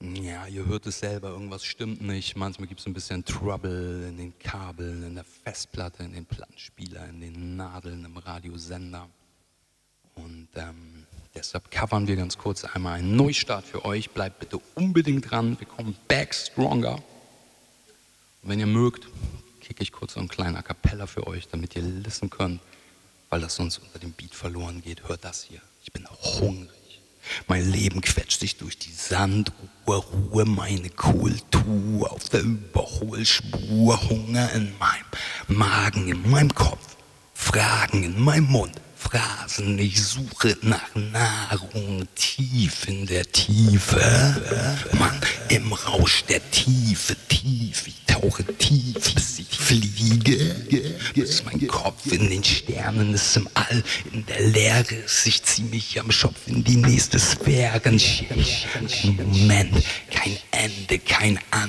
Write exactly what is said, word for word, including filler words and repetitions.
Ja, ihr hört es selber, irgendwas stimmt nicht. Manchmal gibt es ein bisschen Trouble in den Kabeln, in der Festplatte, in den Plattenspieler, in den Nadeln im Radiosender. Und ähm, deshalb covern wir ganz kurz einmal einen Neustart für euch. Bleibt bitte unbedingt dran, wir kommen back stronger. Und wenn ihr mögt, kicke ich kurz so einen kleinen A Cappella für euch, damit ihr listen könnt, weil das sonst unter dem Beat verloren geht. Hört das hier, ich bin hungrig. Mein Leben quetscht sich durch die Sanduhr, Ruhe meine Kultur auf der Überholspur, Hunger in meinem Magen, in meinem Kopf, Fragen in meinem Mund, Phrasen, ich suche nach Nahrung tief in der Tiefe, Mann, im Rausch der Tiefe, tief, ich tauche tief, bis ich fliege, bis mein Kopf in den Sternen ist im All, in der Leere ist, ich zieh mich am Schopf in die nächste Sphäre, Moment, kein Ende, kein An.